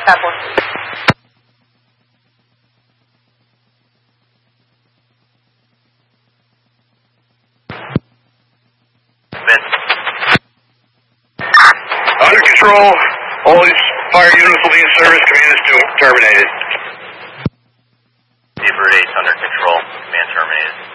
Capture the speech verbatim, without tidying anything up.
that one. Under control. All these fire units will be in service. Command is terminated. Beaver eight under control. Command terminated.